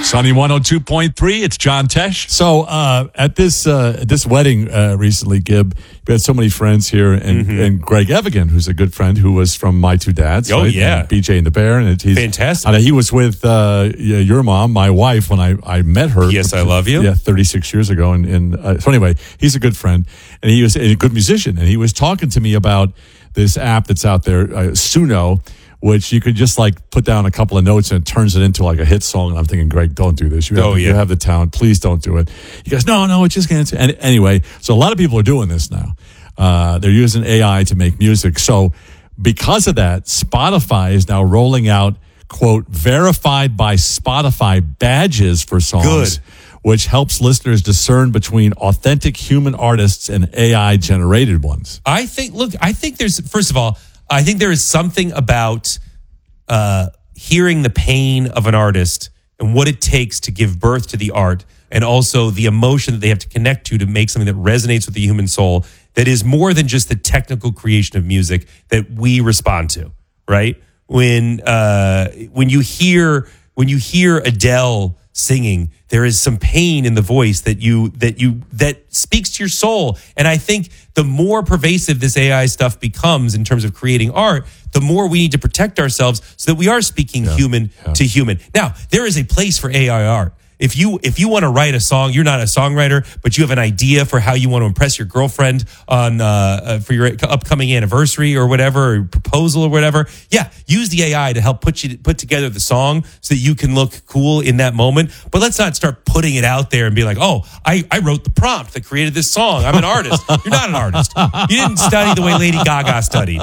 Sunny 102.3, it's John Tesh. So at this wedding recently, Gib, we had so many friends here, and Greg Evigan, who's a good friend, who was from My Two Dads. Oh, right? yeah. And BJ and the Bear. And he's fantastic. And he was with your mom, my wife, when I met her. Yes, I love you. Yeah, 36 years ago. So anyway, he's a good friend, and he was a good musician, and he was talking to me about this app that's out there, Suno, which you could just like put down a couple of notes and it turns it into like a hit song. And I'm thinking, Greg, don't do this. You have the talent. Please don't do it. He goes, no, it's just going to. And anyway, so a lot of people are doing this now. They're using AI to make music. So because of that, Spotify is now rolling out, quote, verified by Spotify badges for songs. Good. Which helps listeners discern between authentic human artists and AI generated ones. I think first of all, I think there is something about hearing the pain of an artist and what it takes to give birth to the art, and also the emotion that they have to connect to make something that resonates with the human soul, that is more than just the technical creation of music that we respond to, right? When you hear Adele singing, there is some pain in the voice that speaks to your soul. And I think the more pervasive this AI stuff becomes in terms of creating art, the more we need to protect ourselves so that we are speaking human to human. Now, there is a place for AI art. If you want to write a song, you're not a songwriter, but you have an idea for how you want to impress your girlfriend on for your upcoming anniversary or whatever, or proposal or whatever. Yeah, use the AI to help put together the song so that you can look cool in that moment. But let's not start putting it out there and be like, oh, I wrote the prompt that created this song. I'm an artist. You're not an artist. You didn't study the way Lady Gaga studied.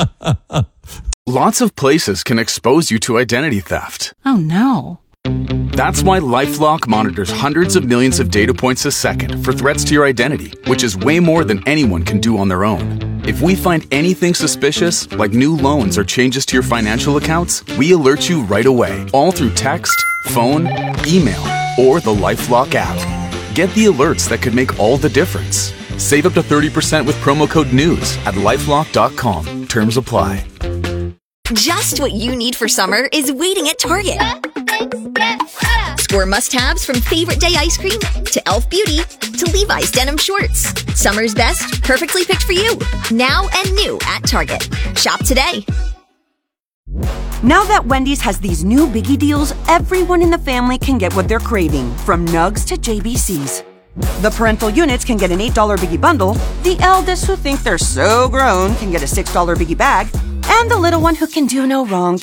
Lots of places can expose you to identity theft. Oh, no. That's why LifeLock monitors hundreds of millions of data points a second for threats to your identity, which is way more than anyone can do on their own. If we find anything suspicious, like new loans or changes to your financial accounts, we alert you right away, all through text, phone, email, or the LifeLock app. Get the alerts that could make all the difference. Save up to 30% with promo code NEWS at LifeLock.com. Terms apply. Just what you need for summer is waiting at Target. Score must-haves from Favorite Day ice cream to Elf Beauty to Levi's denim shorts. Summer's best, perfectly picked for you. Now and new at Target. Shop today. Now that Wendy's has these new biggie deals, everyone in the family can get what they're craving, from nugs to JBCs. The parental units can get an $8 biggie bundle, the eldest who think they're so grown can get a $6 biggie bag, and the little one who can do no wrong